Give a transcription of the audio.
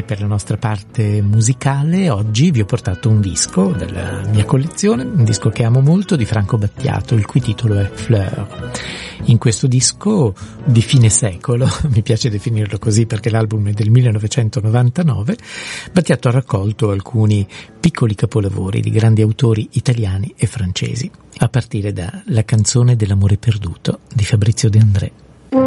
per la nostra parte musicale. Oggi vi ho portato un disco della mia collezione, un disco che amo molto, di Franco Battiato, il cui titolo è Fleur. In questo disco di fine secolo, mi piace definirlo così perché l'album è del 1999, Battiato ha raccolto alcuni piccoli capolavori di grandi autori italiani e francesi, a partire da La canzone dell'amore perduto di Fabrizio De André.